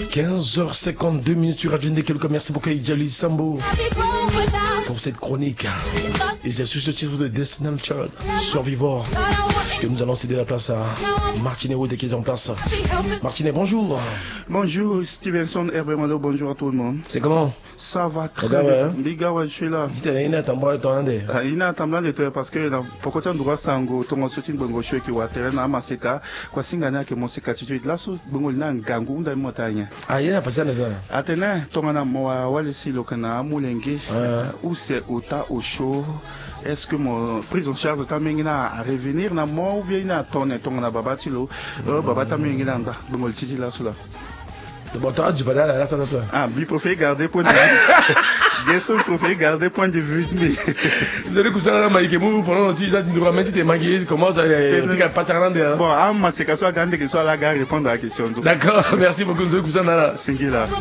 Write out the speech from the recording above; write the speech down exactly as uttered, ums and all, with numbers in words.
quinze heures cinquante-deux minutes sur Radio Ndekeluka. Merci beaucoup Idjali Sambo pour cette chronique. Et c'est sur ce titre de Destiny Child, Survivor, que nous allons céder la place à Martinet Wood qui est en place. Martinet, bonjour. Bonjour Stevenson Herbemado, bonjour à tout le monde. C'est comment? Ça va très bien. Biga wa je suis là. Dis t'es ina tambo to ande. Ah ina tamla de toi parce que na pokota ndwa sango tongo sotin bongo shwe ki wa terena maseka kwa singana ke moseka titu la so bongo na ngangu nda motanya. Ah ina pasa na ça. Atena tonga na mo wale si lokana mulenge ou c'est ota au chaud. Est-ce que mon prise en charge ta mengina à revenir na mo ou bien na tonne tonga na babatilo baba ta mengina nda bongo titi la so là. Bon, toi, tu vas aller à la salle de toi. Ah, il faut garder point de vue. Bien sûr, il faut garder point de vue. Vous allez coucher dans la maille, vous prenez aussi, ça, tu dois mettre tes maquillés, comment ça, pas t'arranger. Bon, ah, mais c'est qu'à soit grande que soit la gare répondre à la question. D'accord, merci beaucoup, vous allez coucher dans la. Singular.